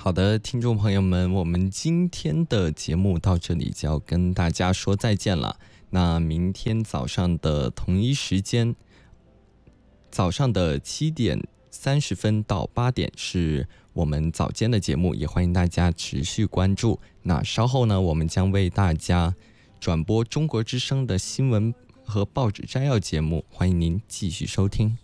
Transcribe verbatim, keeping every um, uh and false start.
好的，听众朋友们，我们今天的节目到这里就要跟大家说再见了。那明天早上的同一时间，早上的七点三十分到八点是我们早间的节目，也欢迎大家持续关注。那稍后呢，我们将为大家转播中国之声的新闻和报纸摘要节目，欢迎您继续收听。